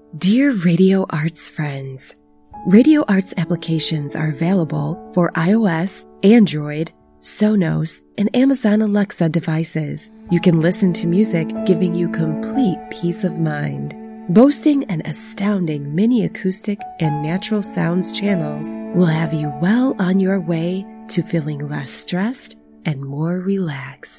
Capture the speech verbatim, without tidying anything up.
Dear Radio Arts friends, Radio Arts applications are available for iOS, Android, Sonos, and Amazon Alexa devices. You can listen to music, giving you complete peace of mind. Boasting an astounding mini acoustic and natural sounds channels will have you well on your way to feeling less stressed and more relaxed.